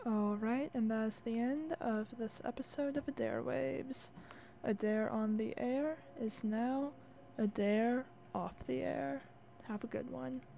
Alright, and that's the end of this episode of Adair Waves. Adair on the air is now Adair off the air. Have a good one.